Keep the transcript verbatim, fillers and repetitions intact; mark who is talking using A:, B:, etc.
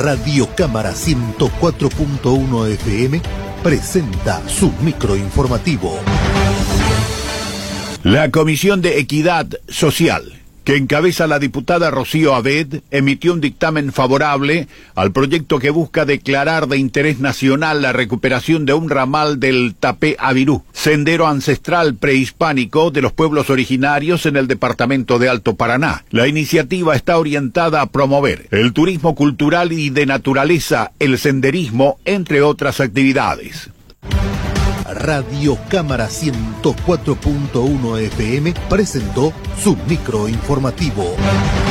A: Radio Cámara ciento cuatro punto uno F M presenta su microinformativo.
B: La Comisión de Equidad Social, que encabeza la diputada Rocío Abed, emitió un dictamen favorable al proyecto que busca declarar de interés nacional la recuperación de un ramal del Tapé Avirú, sendero ancestral prehispánico de los pueblos originarios en el departamento de Alto Paraná. La iniciativa está orientada a promover el turismo cultural y de naturaleza, el senderismo, entre otras actividades.
A: Radio Cámara ciento cuatro punto uno F M presentó su microinformativo.